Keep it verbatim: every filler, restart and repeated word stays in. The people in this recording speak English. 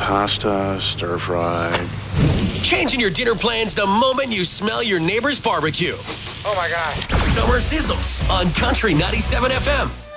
pasta, stir fry. Changing your dinner plans the moment you smell your neighbor's barbecue. Oh my God. Summer Sizzles on Country ninety-seven F M.